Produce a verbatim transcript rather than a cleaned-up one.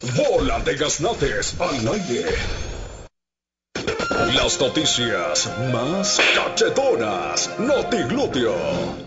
Bola de gaznates al aire. Las noticias más cachetonas. Notiglúteo.